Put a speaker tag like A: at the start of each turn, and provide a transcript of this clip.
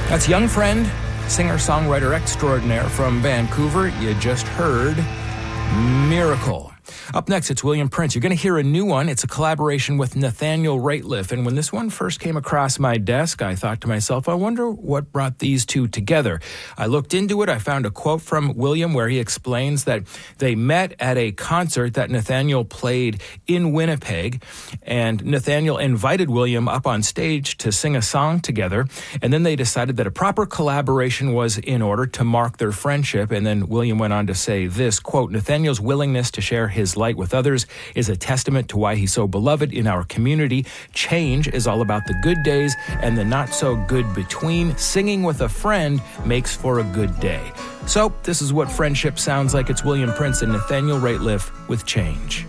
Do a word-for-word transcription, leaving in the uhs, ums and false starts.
A: That's young friend, singer-songwriter extraordinaire from Vancouver. You just heard Miracle. Up next, it's William Prince. You're going to hear a new one. It's a collaboration with Nathaniel Rateliff. And when this one first came across my desk, I thought to myself, I wonder what brought these two together. I looked into it. I found a quote from William where he explains that they met at a concert that Nathaniel played in Winnipeg. And Nathaniel invited William up on stage to sing a song together. And then they decided that a proper collaboration was in order to mark their friendship. And then William went on to say this, quote, Nathaniel's willingness to share his light with others is a testament to why he's so beloved in our community. Change is all about the good days and the not so good between. Singing with a friend makes for a good day. So this is what friendship sounds like. It's William Prince and Nathaniel Rateliff with Change.